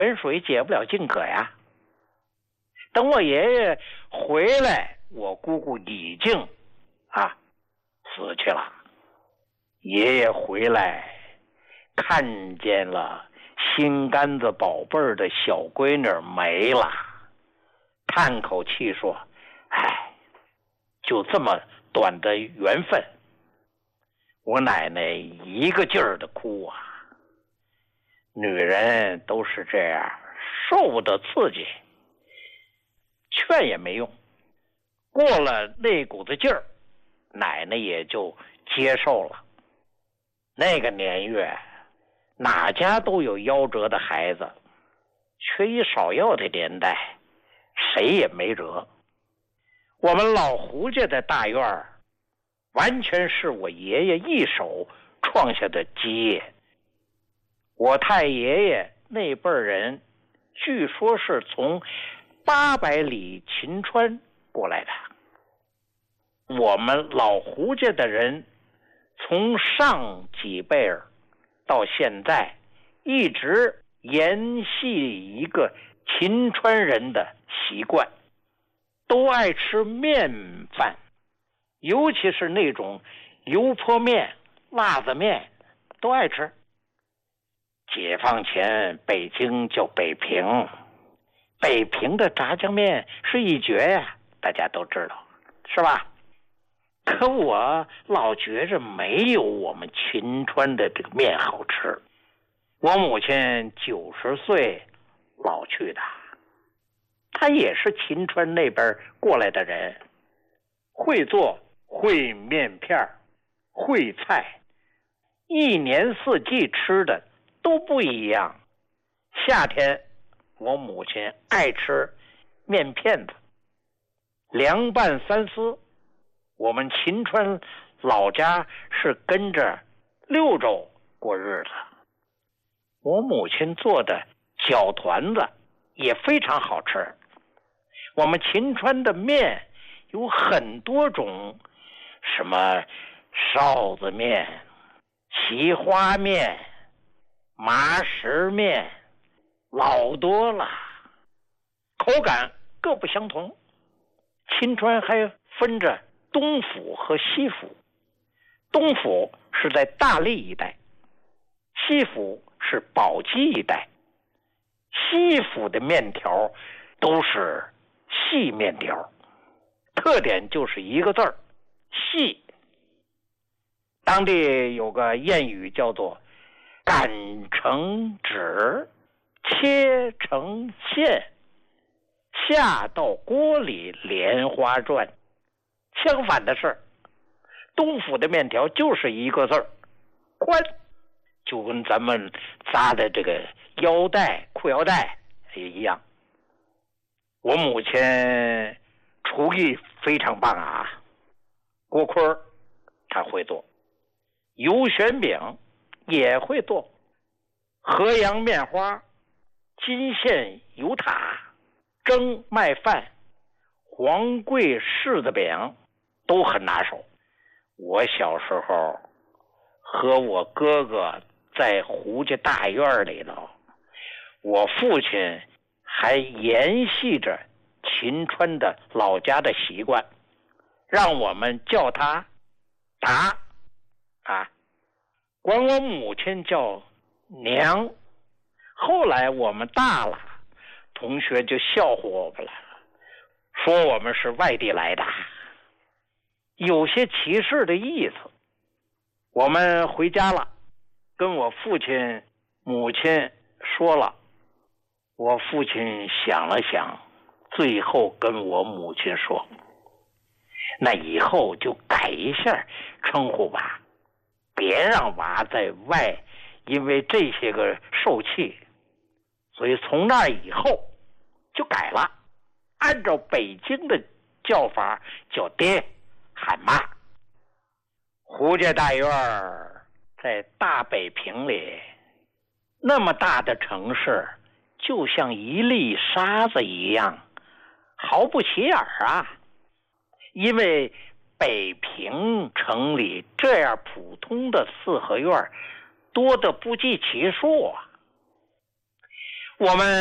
本水解不了近渴呀。等我爷爷回来，我姑姑已经死去了。爷爷回来看见了心肝子宝贝儿的小闺女没了，叹口气说：哎，就这么短的缘分。我奶奶一个劲儿的哭啊。女人都是这样，受不得刺激，劝也没用。过了那股子劲儿，奶奶也就接受了。那个年月，哪家都有夭折的孩子，缺医少药的年代，谁也没辙。我们老胡家的大院儿，完全是我爷爷一手创下的基业。我太爷爷那辈人，据说是从800里秦川过来的。我们老胡家的人，从上几辈儿到现在，一直沿袭一个秦川人的习惯，都爱吃面饭，尤其是那种油泼面、辣子面，都爱吃。解放前北京叫北平，北平的炸酱面是一绝呀，大家都知道，是吧？可我老觉着没有我们秦川的这个面好吃。我母亲90岁老去的，她也是秦川那边过来的人，会做，会面片，会菜，一年四季吃的都不一样。夏天我母亲爱吃面片子，凉拌三丝。我们秦川老家是跟着6州过日子。我母亲做的饺团子也非常好吃。我们秦川的面有很多种，什么臊子面、奇花面、麻石面，老多了，口感各不相同。秦川还分着东府和西府，东府是在大荔一带，西府是宝鸡一带。西府的面条都是细面条，特点就是一个字儿，细。当地有个谚语叫做擀成纸，切成线，下到锅里莲花转。相反的是，东府的面条就是一个字儿，宽，就跟咱们扎的这个腰带、裤腰带也一样。我母亲厨艺非常棒啊，锅盔她会做，油旋饼也会做，河阳面花、金线油塔、蒸麦饭、黄桂柿子饼都很拿手。我小时候和我哥哥在胡家大院里头，我父亲还沿袭着秦川的老家的习惯，让我们叫他达管我母亲叫娘。后来我们大了，同学就笑话我们了，说我们是外地来的，有些歧视的意思。我们回家了，跟我父亲母亲说了，我父亲想了想，最后跟我母亲说，那以后就改一下称呼吧，别让娃在外因为这些个受气。所以从那以后就改了，按照北京的叫法叫爹喊妈。胡家大院在大北平里，那么大的城市，就像一粒沙子一样，毫不起眼啊。因为北平城里这样普通的四合院多得不计其数啊。 我们